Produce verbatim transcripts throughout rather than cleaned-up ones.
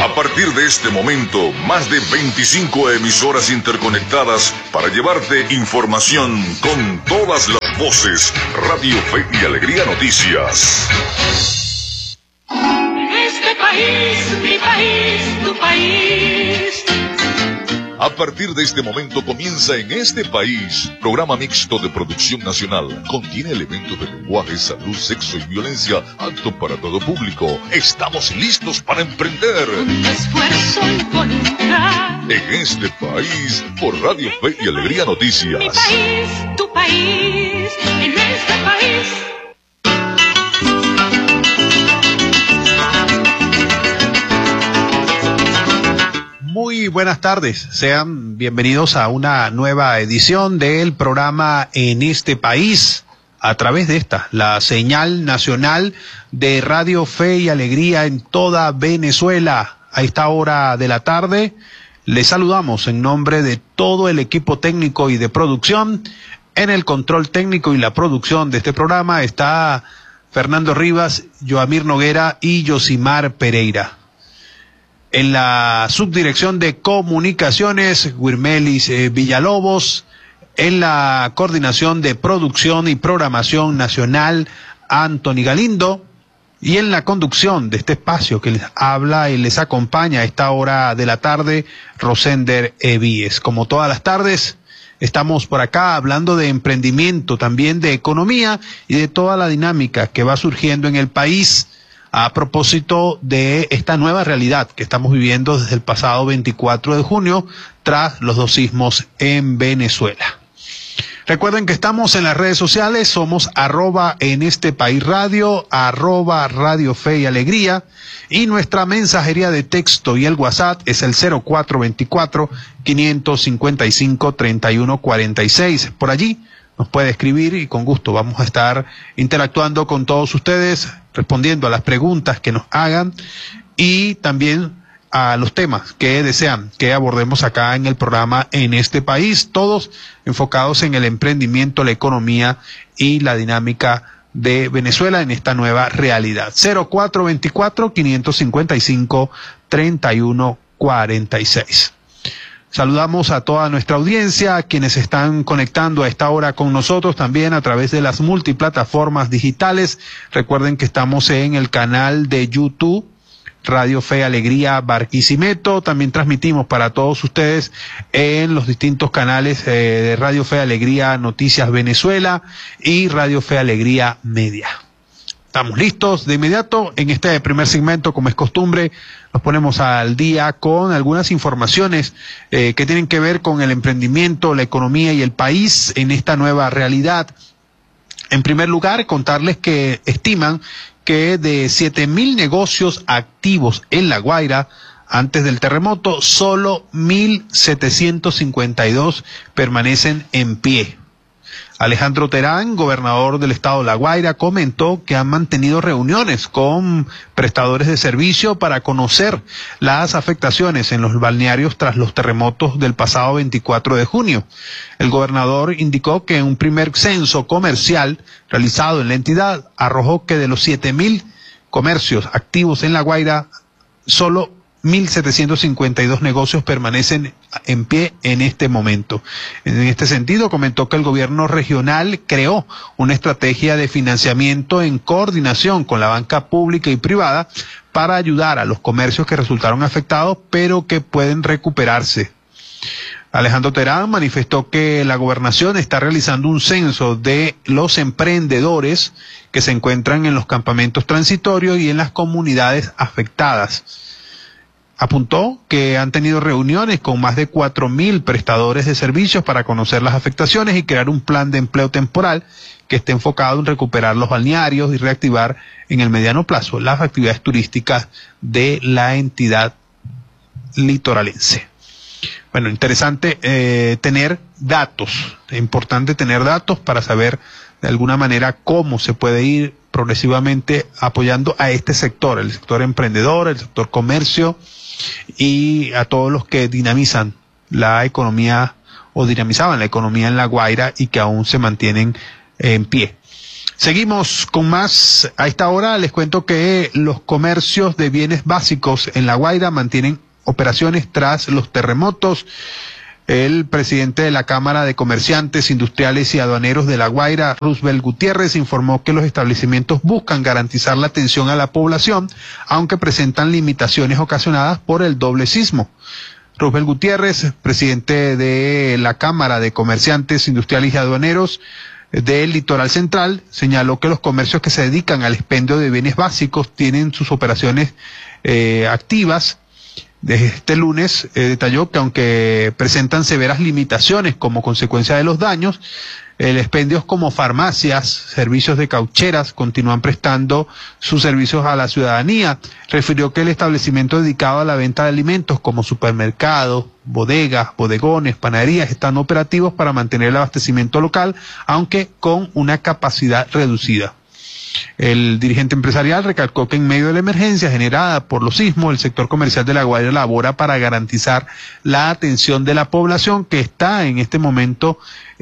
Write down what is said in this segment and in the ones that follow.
A partir de este momento, más de veinticinco emisoras interconectadas para llevarte información con todas las voces. Radio Fe y Alegría Noticias. Este país, mi país, tu país. A partir de este momento comienza En Este País, programa mixto de producción nacional. Contiene elementos de lenguaje, salud, sexo y violencia, apto para todo público. Estamos listos para emprender. Con esfuerzo y voluntad. En Este País, por Radio Fe y Alegría Noticias. Mi país, tu país, en este país. Muy buenas tardes, sean bienvenidos a una nueva edición del programa En Este País, a través de esta, la señal nacional de Radio Fe y Alegría en toda Venezuela. A esta hora de la tarde, les saludamos en nombre de todo el equipo técnico y de producción. En el control técnico y la producción de este programa está Fernando Rivas, Joamir Noguera y Yosimar Pereira. En la subdirección de comunicaciones, Wirmelis eh, Villalobos. En la coordinación de producción y programación nacional, Anthony Galindo. Y en la conducción de este espacio que les habla y les acompaña a esta hora de la tarde, Rosender Evíes. Como todas las tardes, estamos por acá hablando de emprendimiento, también de economía y de toda la dinámica que va surgiendo en el país a propósito de esta nueva realidad que estamos viviendo desde el pasado veinticuatro de junio tras los dos sismos en Venezuela. Recuerden que estamos en las redes sociales, somos arroba en este país radio, arroba Radio Fe y Alegría, y nuestra mensajería de texto y el WhatsApp es el cero cuatro veinticuatro, quinientos cincuenta y cinco, treinta y uno cuarenta y seis. Por allí nos puede escribir y con gusto vamos a estar interactuando con todos ustedes, respondiendo a las preguntas que nos hagan y también a los temas que desean que abordemos acá en el programa En Este País, todos enfocados en el emprendimiento, la economía y la dinámica de Venezuela en esta nueva realidad. cero cuatro veinticuatro, quinientos cincuenta y cinco, treinta y uno cuarenta y seis. Saludamos a toda nuestra audiencia, quienes están conectando a esta hora con nosotros también a través de las multiplataformas digitales. Recuerden que estamos en el canal de YouTube, Radio Fe Alegría Barquisimeto. También transmitimos para todos ustedes en los distintos canales eh, de Radio Fe Alegría Noticias Venezuela y Radio Fe Alegría Media. Estamos listos de inmediato. En este primer segmento, como es costumbre, nos ponemos al día con algunas informaciones eh, que tienen que ver con el emprendimiento, la economía y el país en esta nueva realidad. En primer lugar, contarles que estiman que de siete mil negocios activos en La Guaira antes del terremoto, solo mil setecientos cincuenta y dos permanecen en pie. Alejandro Terán, gobernador del estado de La Guaira, comentó que han mantenido reuniones con prestadores de servicio para conocer las afectaciones en los balnearios tras los terremotos del pasado veinticuatro de junio. El gobernador indicó que un primer censo comercial realizado en la entidad arrojó que de los siete mil comercios activos en La Guaira, solo mil setecientos cincuenta y dos negocios permanecen en pie en este momento. En este sentido, comentó que el gobierno regional creó una estrategia de financiamiento en coordinación con la banca pública y privada para ayudar a los comercios que resultaron afectados, pero que pueden recuperarse. Alejandro Terán manifestó que la gobernación está realizando un censo de los emprendedores que se encuentran en los campamentos transitorios y en las comunidades afectadas. Apuntó que han tenido reuniones con más de cuatro mil prestadores de servicios para conocer las afectaciones y crear un plan de empleo temporal que esté enfocado en recuperar los balnearios y reactivar en el mediano plazo las actividades turísticas de la entidad litoralense. Bueno, interesante eh, tener datos, es importante tener datos para saber de alguna manera cómo se puede ir progresivamente apoyando a este sector, el sector emprendedor, el sector comercio y a todos los que dinamizan la economía o dinamizaban la economía en La Guaira y que aún se mantienen en pie. Seguimos con más. A esta hora les cuento que los comercios de bienes básicos en La Guaira mantienen operaciones tras los terremotos. El presidente de la Cámara de Comerciantes, Industriales y Aduaneros de La Guaira, Roosevelt Gutiérrez, informó que los establecimientos buscan garantizar la atención a la población, aunque presentan limitaciones ocasionadas por el doble sismo. Roosevelt Gutiérrez, presidente de la Cámara de Comerciantes, Industriales y Aduaneros del Litoral Central, señaló que los comercios que se dedican al expendio de bienes básicos tienen sus operaciones eh, activas. Desde este lunes eh, detalló que aunque presentan severas limitaciones como consecuencia de los daños, el expendios como farmacias, servicios de caucheras continúan prestando sus servicios a la ciudadanía. Refirió que el establecimiento dedicado a la venta de alimentos como supermercados, bodegas, bodegones, panaderías están operativos para mantener el abastecimiento local, aunque con una capacidad reducida. El dirigente empresarial recalcó que en medio de la emergencia generada por los sismos, el sector comercial de La Guaira labora para garantizar la atención de la población que está en este momento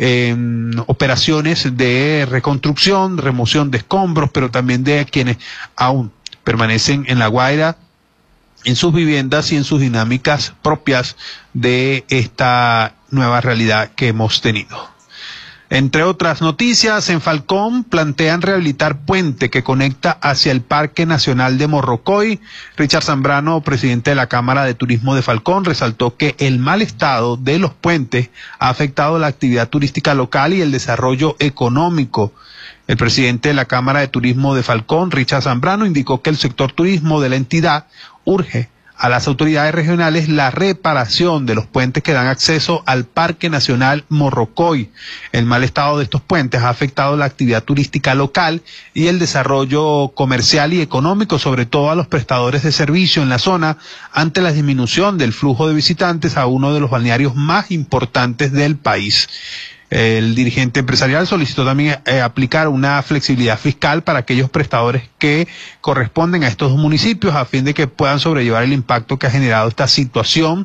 en operaciones de reconstrucción, remoción de escombros, pero también de quienes aún permanecen en La Guaira, en sus viviendas y en sus dinámicas propias de esta nueva realidad que hemos tenido. Entre otras noticias, en Falcón plantean rehabilitar puente que conecta hacia el Parque Nacional de Morrocoy. Richard Zambrano, presidente de la Cámara de Turismo de Falcón, resaltó que el mal estado de los puentes ha afectado la actividad turística local y el desarrollo económico. El presidente de la Cámara de Turismo de Falcón, Richard Zambrano, indicó que el sector turismo de la entidad urge a las autoridades regionales la reparación de los puentes que dan acceso al Parque Nacional Morrocoy. El mal estado de estos puentes ha afectado la actividad turística local y el desarrollo comercial y económico, sobre todo a los prestadores de servicio en la zona, ante la disminución del flujo de visitantes a uno de los balnearios más importantes del país. El dirigente empresarial solicitó también eh, aplicar una flexibilidad fiscal para aquellos prestadores que corresponden a estos dos municipios a fin de que puedan sobrellevar el impacto que ha generado esta situación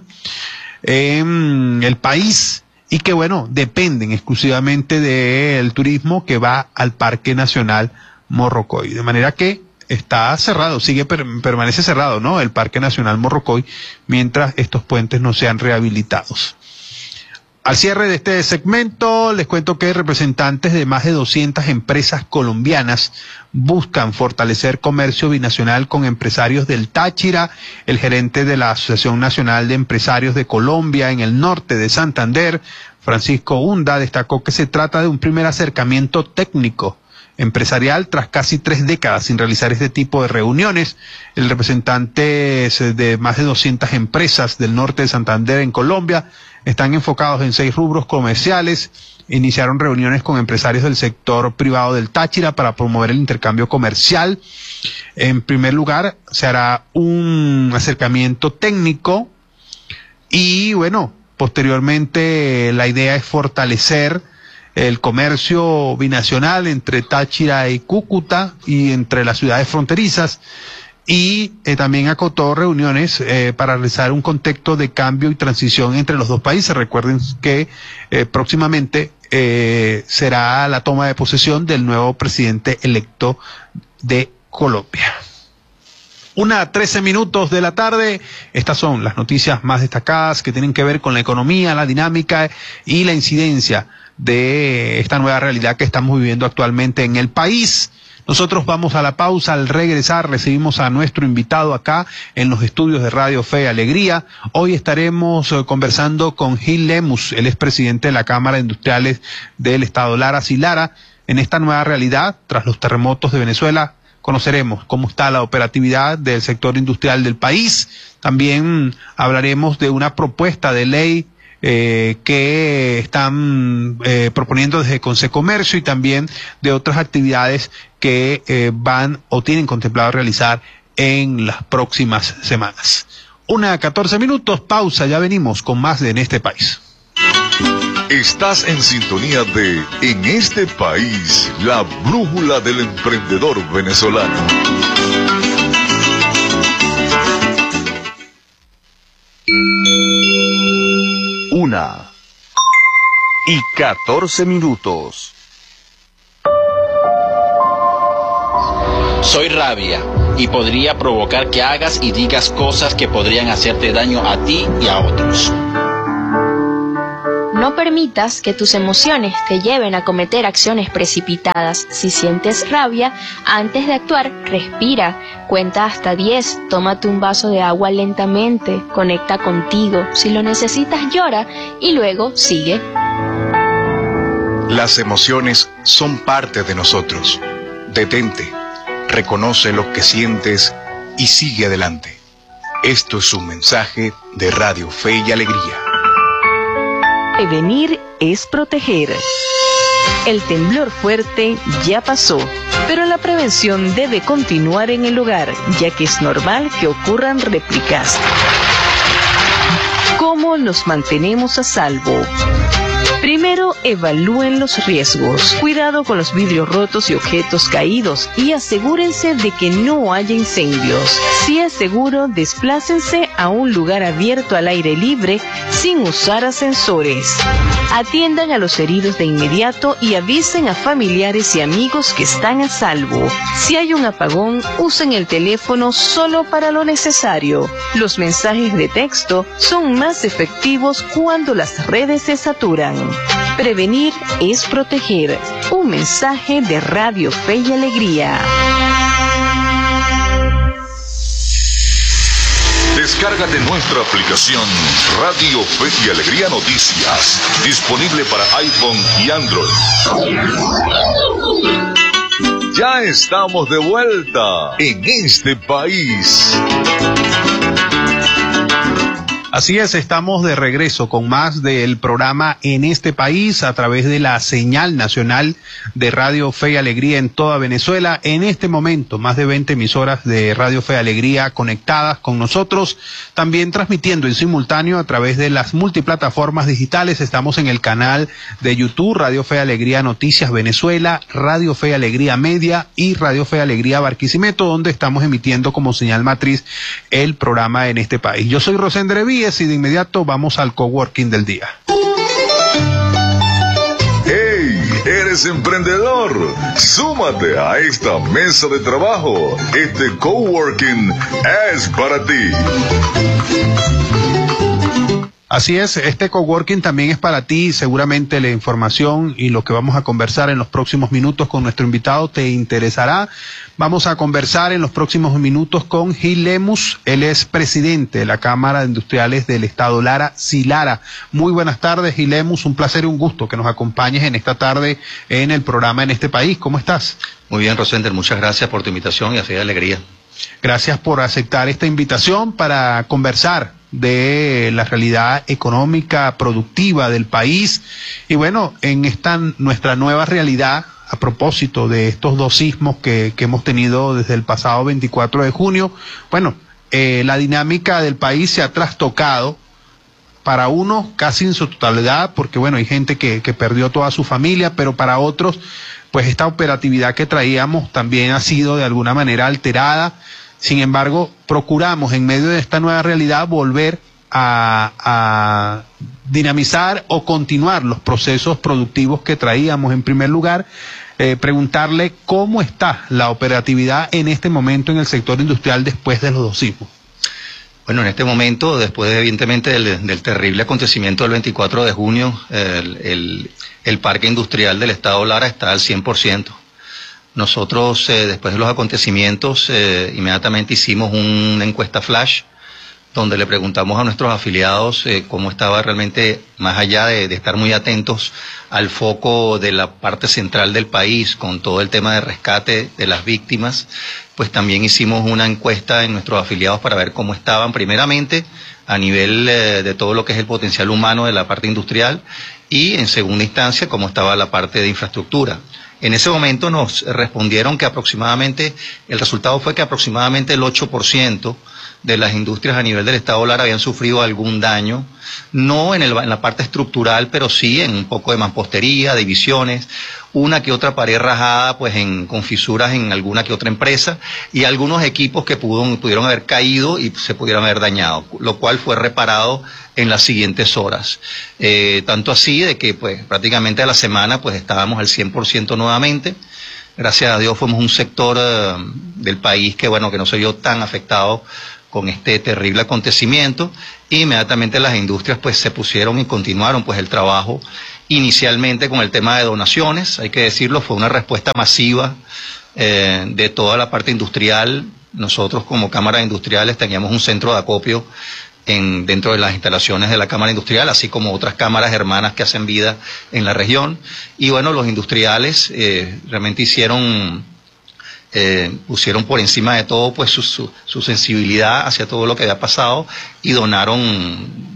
en el país y que, bueno, dependen exclusivamente del turismo que va al Parque Nacional Morrocoy. De manera que está cerrado, sigue per, permanece cerrado, ¿no?, el Parque Nacional Morrocoy mientras estos puentes no sean rehabilitados. Al cierre de este segmento, les cuento que representantes de más de doscientas empresas colombianas buscan fortalecer comercio binacional con empresarios del Táchira. El gerente de la Asociación Nacional de Empresarios de Colombia en el norte de Santander, Francisco Hunda, destacó que se trata de un primer acercamiento técnico empresarial tras casi tres décadas sin realizar este tipo de reuniones. El representante de más de doscientas empresas del norte de Santander en Colombia están enfocados en seis rubros comerciales. Iniciaron reuniones con empresarios del sector privado del Táchira para promover el intercambio comercial. En primer lugar, se hará un acercamiento técnico y, bueno, posteriormente la idea es fortalecer el comercio binacional entre Táchira y Cúcuta y entre las ciudades fronterizas, y eh, también acotó reuniones eh, para realizar un contexto de cambio y transición entre los dos países. Recuerden que eh, próximamente eh, será la toma de posesión del nuevo presidente electo de Colombia. Una trece minutos de la tarde, estas son las noticias más destacadas que tienen que ver con la economía, la dinámica y la incidencia de esta nueva realidad que estamos viviendo actualmente en el país. Nosotros vamos a la pausa. Al regresar recibimos a nuestro invitado acá en los estudios de Radio Fe y Alegría. Hoy estaremos eh, conversando con Gil Lemus, el expresidente de la Cámara de Industriales del Estado Lara y Lara. En esta nueva realidad, tras los terremotos de Venezuela, conoceremos cómo está la operatividad del sector industrial del país. También hablaremos de una propuesta de ley Eh, que están eh, proponiendo desde Consecomercio y también de otras actividades que eh, van o tienen contemplado realizar en las próximas semanas. Una a catorce minutos, pausa, ya venimos con más de En este país. Estás en sintonía de En este país, la brújula del emprendedor venezolano. Una y catorce minutos. Soy rabia y podría provocar que hagas y digas cosas que podrían hacerte daño a ti y a otros. No permitas que tus emociones te lleven a cometer acciones precipitadas. Si sientes rabia, antes de actuar, respira, cuenta hasta diez, tómate un vaso de agua lentamente, conecta contigo, si lo necesitas llora y luego sigue. Las emociones son parte de nosotros. Detente, reconoce lo que sientes y sigue adelante. Esto es un mensaje de Radio Fe y Alegría. Prevenir es proteger. El temblor fuerte ya pasó, pero la prevención debe continuar en el hogar, ya que es normal que ocurran réplicas. ¿Cómo nos mantenemos a salvo? Primero, evalúen los riesgos. Cuidado con los vidrios rotos y objetos caídos y asegúrense de que no haya incendios. Si es seguro, desplácense a un lugar abierto al aire libre sin usar ascensores. Atiendan a los heridos de inmediato y avisen a familiares y amigos que están a salvo. Si hay un apagón, usen el teléfono solo para lo necesario. Los mensajes de texto son más efectivos cuando las redes se saturan. Prevenir es proteger. Un mensaje de Radio Fe y Alegría. Descárgate nuestra aplicación Radio Fe y Alegría Noticias, disponible para iPhone y Android. Ya estamos de vuelta en este país. Así es, estamos de regreso con más del programa En este país a través de la señal nacional de Radio Fe y Alegría en toda Venezuela. En este momento, más de veinte emisoras de Radio Fe y Alegría conectadas con nosotros, también transmitiendo en simultáneo a través de las multiplataformas digitales. Estamos en el canal de YouTube Radio Fe y Alegría Noticias Venezuela, Radio Fe y Alegría Media y Radio Fe y Alegría Barquisimeto, donde estamos emitiendo como señal matriz el programa En este país. Yo soy Rosendre Víez y de inmediato vamos al coworking del día. ¡Hey! ¿Eres emprendedor? Súmate a esta mesa de trabajo. Este coworking es para ti. Así es, este coworking también es para ti. Seguramente la información y lo que vamos a conversar en los próximos minutos con nuestro invitado te interesará. Vamos a conversar en los próximos minutos con Gil Lemus. Él es presidente de la Cámara de Industriales del Estado Lara, Silara. Muy buenas tardes, Gil Lemus. Un placer y un gusto que nos acompañes en esta tarde en el programa En este país. ¿Cómo estás? Muy bien, Rosender. Muchas gracias por tu invitación y a Fe y Alegría. Gracias por aceptar esta invitación para conversar de la realidad económica productiva del país y bueno, en esta nuestra nueva realidad a propósito de estos dos sismos que, que hemos tenido desde el pasado veinticuatro de junio, bueno, eh, la dinámica del país se ha trastocado para unos casi en su totalidad, porque bueno, hay gente que, que perdió toda su familia, pero para otros, pues esta operatividad que traíamos también ha sido de alguna manera alterada. Sin embargo, procuramos en medio de esta nueva realidad volver a, a dinamizar o continuar los procesos productivos que traíamos. En primer lugar, eh, preguntarle cómo está la operatividad en este momento en el sector industrial después de los dos sismos. Bueno, en este momento, después de, evidentemente del, del terrible acontecimiento del veinticuatro de junio, el, el, el parque industrial del Estado Lara está al cien por ciento. Nosotros, eh, después de los acontecimientos, eh, inmediatamente hicimos una encuesta flash, donde le preguntamos a nuestros afiliados eh, cómo estaba realmente, más allá de, de estar muy atentos al foco de la parte central del país, con todo el tema de rescate de las víctimas, pues también hicimos una encuesta en nuestros afiliados para ver cómo estaban, primeramente, a nivel eh, de todo lo que es el potencial humano de la parte industrial, y en segunda instancia, cómo estaba la parte de infraestructura. En ese momento nos respondieron que aproximadamente, el resultado fue que aproximadamente el ocho por ciento de las industrias a nivel del Estado Lara habían sufrido algún daño, no en, el, en la parte estructural, pero sí en un poco de mampostería, divisiones, una que otra pared rajada, pues en, con fisuras en alguna que otra empresa, y algunos equipos que pudo, pudieron haber caído y se pudieron haber dañado, lo cual fue reparado en las siguientes horas. Eh, tanto así de que pues prácticamente a la semana pues estábamos al cien por ciento nuevamente. Gracias a Dios fuimos un sector eh, del país que, bueno, que no se vio tan afectado con este terrible acontecimiento. Inmediatamente las industrias pues se pusieron y continuaron pues el trabajo inicialmente con el tema de donaciones. Hay que decirlo, fue una respuesta masiva eh, de toda la parte industrial. Nosotros como Cámara de Industriales teníamos un centro de acopio en, dentro de las instalaciones de la Cámara Industrial, así como otras cámaras hermanas que hacen vida en la región. Y bueno, los industriales eh, realmente hicieron, eh, pusieron por encima de todo pues su, su, su sensibilidad hacia todo lo que había pasado y donaron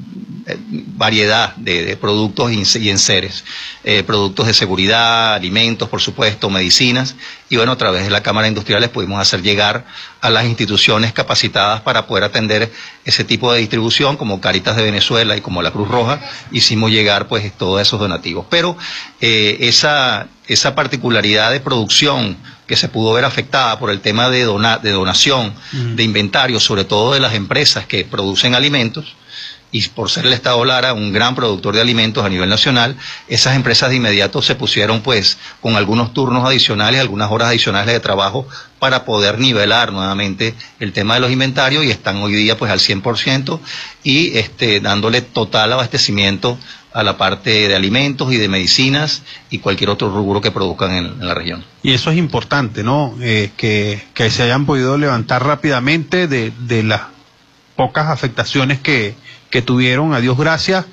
variedad de, de productos y enseres, eh, productos de seguridad, alimentos, por supuesto, medicinas, y bueno, a través de la Cámara Industrial les pudimos hacer llegar a las instituciones capacitadas para poder atender ese tipo de distribución, como Cáritas de Venezuela y como la Cruz Roja. Hicimos llegar pues todos esos donativos, pero eh, esa, esa particularidad de producción que se pudo ver afectada por el tema de, dona, de donación, mm. de inventario, sobre todo de las empresas que producen alimentos, y por ser el Estado Lara un gran productor de alimentos a nivel nacional, esas empresas de inmediato se pusieron pues con algunos turnos adicionales, algunas horas adicionales de trabajo para poder nivelar nuevamente el tema de los inventarios, y están hoy día pues al cien por ciento y este, dándole total abastecimiento a la parte de alimentos y de medicinas y cualquier otro rubro que produzcan en, en la región. Y eso es importante, ¿no? Eh, que, que se hayan podido levantar rápidamente de, de las pocas afectaciones que que tuvieron, a Dios gracias,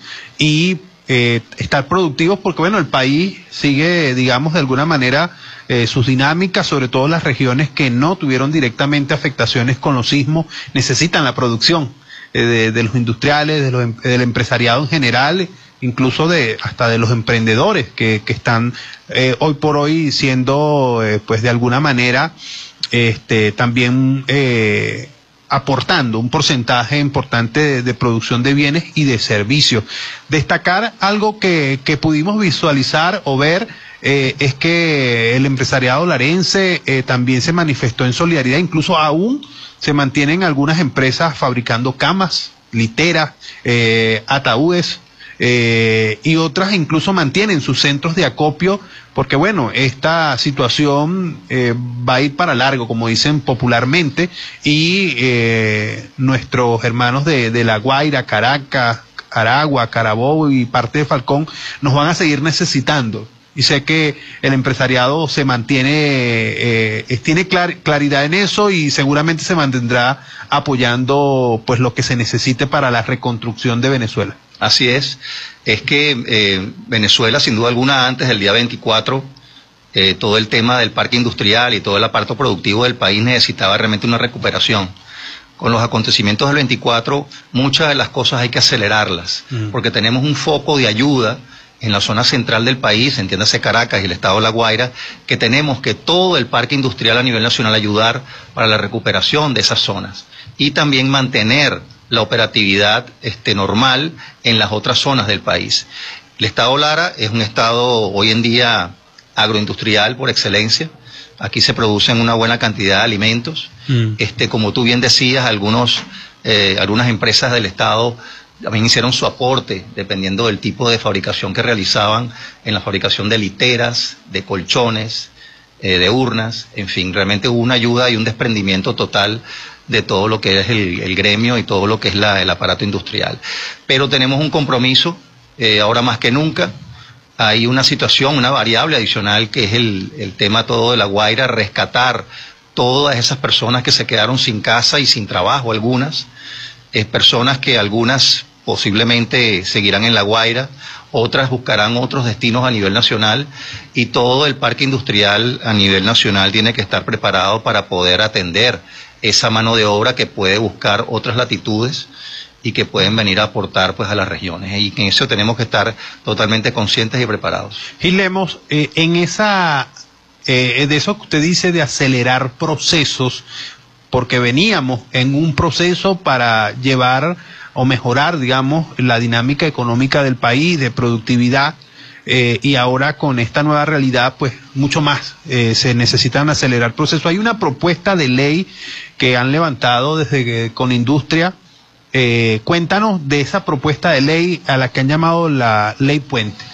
y eh, estar productivos, porque bueno, el país sigue, digamos, de alguna manera eh, sus dinámicas, sobre todo las regiones que no tuvieron directamente afectaciones con los sismos, necesitan la producción eh, de, de los industriales, de los, del empresariado en general, incluso de hasta de los emprendedores que, que están eh, hoy por hoy siendo, eh, pues de alguna manera, este también eh, aportando un porcentaje importante de, de producción de bienes y de servicios. Destacar algo que, que pudimos visualizar o ver eh, es que el empresariado larense eh, también se manifestó en solidaridad, incluso aún se mantienen algunas empresas fabricando camas, literas, eh, ataúdes, eh, y otras incluso mantienen sus centros de acopio, porque bueno, esta situación eh, va a ir para largo, como dicen popularmente, y eh, nuestros hermanos de, de La Guaira, Caracas, Aragua, Carabobo y parte de Falcón nos van a seguir necesitando. Y sé que el empresariado se mantiene, eh, tiene clar, claridad en eso, y seguramente se mantendrá apoyando pues lo que se necesite para la reconstrucción de Venezuela. Así es, es que eh, Venezuela, sin duda alguna, antes del día veinticuatro, eh, todo el tema del parque industrial y todo el aparato productivo del país necesitaba realmente una recuperación. Con los acontecimientos del veinticuatro, muchas de las cosas hay que acelerarlas, mm. porque tenemos un foco de ayuda en la zona central del país, entiéndase Caracas y el estado de La Guaira, que tenemos que todo el parque industrial a nivel nacional ayudar para la recuperación de esas zonas y también mantener la operatividad este, normal en las otras zonas del país. El estado Lara es un estado hoy en día agroindustrial por excelencia. Aquí se producen una buena cantidad de alimentos. Mm. Este, como tú bien decías, algunos, eh, algunas empresas del estado también hicieron su aporte, dependiendo del tipo de fabricación que realizaban, en la fabricación de literas, de colchones, eh, de urnas, en fin, realmente hubo una ayuda y un desprendimiento total de todo lo que es el, el gremio y todo lo que es la, el aparato industrial. Pero tenemos un compromiso, eh, ahora más que nunca. Hay una situación, una variable adicional, que es el, el tema todo de La Guaira, rescatar todas esas personas que se quedaron sin casa y sin trabajo, algunas, eh, personas que algunas posiblemente seguirán en La Guaira, otras buscarán otros destinos a nivel nacional, y todo el parque industrial a nivel nacional tiene que estar preparado para poder atender esa mano de obra que puede buscar otras latitudes y que pueden venir a aportar pues a las regiones, y en eso tenemos que estar totalmente conscientes y preparados. Gil Lemos, eh, en esa, eh, de eso que usted dice de acelerar procesos, porque veníamos en un proceso para llevar o mejorar, digamos, la dinámica económica del país, de productividad, eh, y ahora con esta nueva realidad, pues mucho más, eh, se necesitan acelerar procesos. Hay una propuesta de ley que han levantado desde que, con industria. Eh, cuéntanos de esa propuesta de ley a la que han llamado la Ley Puente.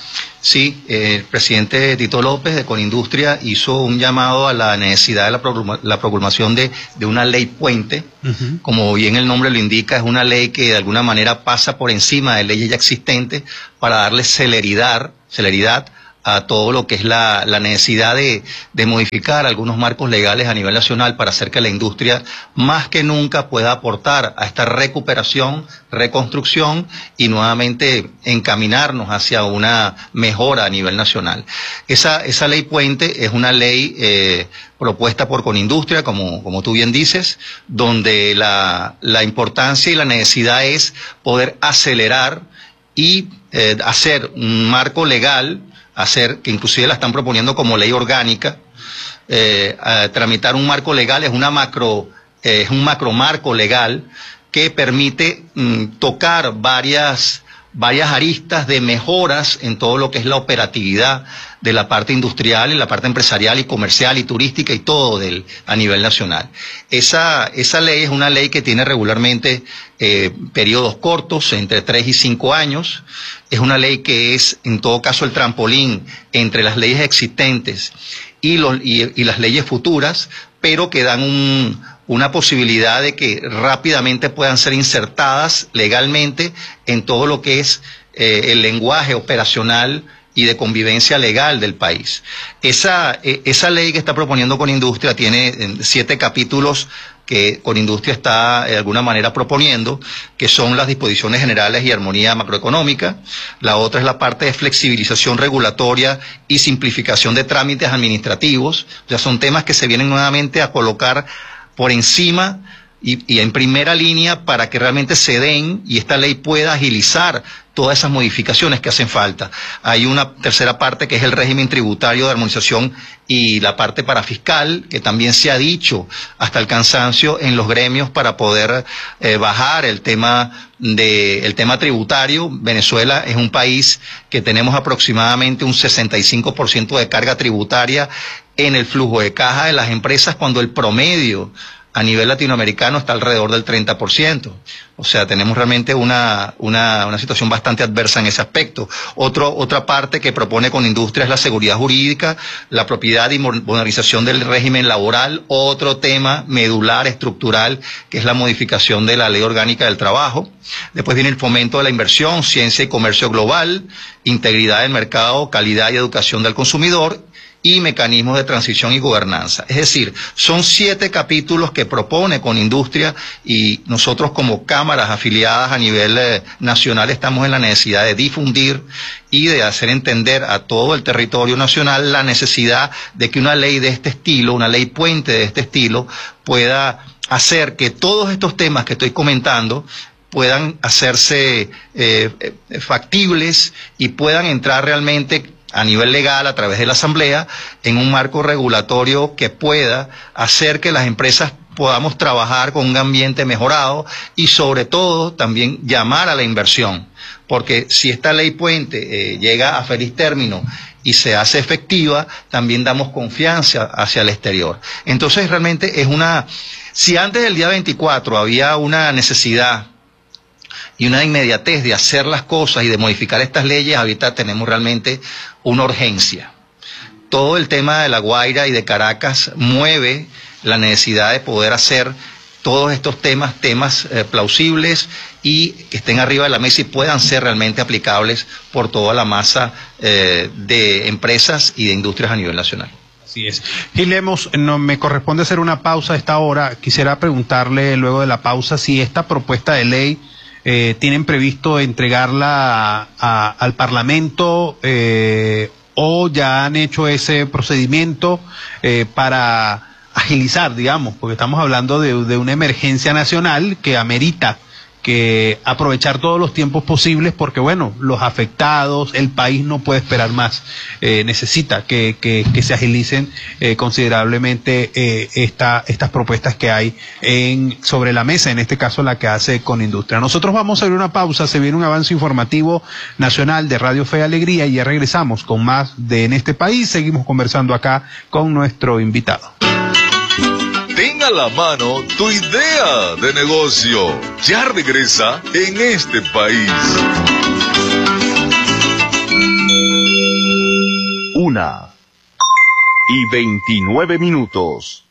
Sí, eh, el presidente Tito López de Conindustria hizo un llamado a la necesidad de la, proclama, la proclamación de, de una ley puente. Uh-huh. Como bien el nombre lo indica, es una ley que de alguna manera pasa por encima de leyes ya existentes para darle celeridad, celeridad a todo lo que es la, la necesidad de, de modificar algunos marcos legales a nivel nacional para hacer que la industria más que nunca pueda aportar a esta recuperación, reconstrucción y nuevamente encaminarnos hacia una mejora a nivel nacional. Esa, esa ley puente es una ley eh, propuesta por Conindustria, como, como tú bien dices, donde la, la importancia y la necesidad es poder acelerar y eh, hacer un marco legal, hacer, que inclusive la están proponiendo como ley orgánica, eh, a tramitar un marco legal, es una macro, eh, es un macro marco legal que permite mm, tocar varias, varias aristas de mejoras en todo lo que es la operatividad de la parte industrial, en la parte empresarial y comercial y turística y todo del, a nivel nacional. Esa, esa ley es una ley que tiene regularmente eh, periodos cortos, entre tres y cinco años. Es una ley que es, en todo caso, el trampolín entre las leyes existentes y, los, y, y las leyes futuras, pero que dan un, una posibilidad de que rápidamente puedan ser insertadas legalmente en todo lo que es eh, el lenguaje operacional y de convivencia legal del país. Esa, esa ley que está proponiendo Conindustria tiene siete capítulos que Conindustria está de alguna manera proponiendo, que son las disposiciones generales y armonía macroeconómica. La otra es la parte de flexibilización regulatoria y simplificación de trámites administrativos. O sea, son temas que se vienen nuevamente a colocar por encima y, y en primera línea para que realmente se den y esta ley pueda agilizar todas esas modificaciones que hacen falta. Hay una tercera parte que es el régimen tributario de armonización y la parte parafiscal, que también se ha dicho hasta el cansancio en los gremios para poder eh, bajar el tema de, el tema tributario. Venezuela es un país que tenemos aproximadamente un sesenta y cinco por ciento de carga tributaria en el flujo de caja de las empresas, cuando el promedio a nivel latinoamericano está alrededor del treinta por ciento. O sea, tenemos realmente una, una, una situación bastante adversa en ese aspecto. Otro, otra parte que propone Conindustria es la seguridad jurídica, la propiedad y modernización del régimen laboral. Otro tema medular, estructural, que es la modificación de la Ley Orgánica del Trabajo. Después viene el fomento de la inversión, ciencia y comercio global, integridad del mercado, calidad y educación del consumidor, y mecanismos de transición y gobernanza. Es decir, son siete capítulos que propone Conindustria y nosotros como cámaras afiliadas a nivel eh, nacional estamos en la necesidad de difundir y de hacer entender a todo el territorio nacional la necesidad de que una ley de este estilo, una ley puente de este estilo, pueda hacer que todos estos temas que estoy comentando puedan hacerse eh, factibles y puedan entrar realmente a nivel legal, a través de la Asamblea, en un marco regulatorio que pueda hacer que las empresas podamos trabajar con un ambiente mejorado y sobre todo también llamar a la inversión. Porque si esta ley puente eh, llega a feliz término y se hace efectiva, también damos confianza hacia el exterior. Entonces realmente es una... Si antes del día veinticuatro había una necesidad y una inmediatez de hacer las cosas y de modificar estas leyes, ahorita tenemos realmente una urgencia. Todo el tema de La Guaira y de Caracas mueve la necesidad de poder hacer todos estos temas, temas eh, plausibles y que estén arriba de la mesa y puedan ser realmente aplicables por toda la masa eh, de empresas y de industrias a nivel nacional. Así es. Gil Lemos, no me corresponde hacer una pausa a esta hora. Quisiera preguntarle luego de la pausa si esta propuesta de ley Eh, tienen previsto entregarla a, a, al Parlamento eh, o ya han hecho ese procedimiento eh, para agilizar, digamos, porque estamos hablando de, de una emergencia nacional que amerita que aprovechar todos los tiempos posibles porque, bueno, los afectados, el país no puede esperar más, eh, necesita que, que, que se agilicen eh, considerablemente eh, esta, estas propuestas que hay en, sobre la mesa, en este caso la que hace Conindustria. Nosotros vamos a ir a una pausa, se viene un avance informativo nacional de Radio Fe y Alegría y ya regresamos con más de En este País, seguimos conversando acá con nuestro invitado. Ten a la mano tu idea de negocio. Ya regresa En este País. Una y veintinueve minutos.